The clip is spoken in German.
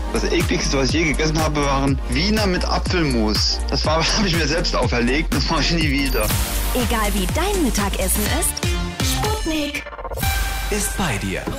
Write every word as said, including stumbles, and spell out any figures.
Das ekligste, was ich je gegessen habe, waren Wiener mit Apfelmus. Das war, habe ich mir selbst auferlegt, das mache ich nie wieder. Egal wie dein Mittagessen ist, Sputnik ist bei dir.